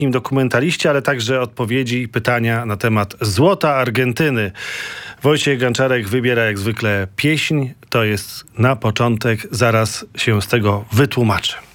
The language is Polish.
polskim dokumentaliście, ale także odpowiedzi i pytania na temat złota Argentyny. Wojciech Ganczarek wybiera jak zwykle pieśń. To jest na początek. Zaraz się z tego wytłumaczę.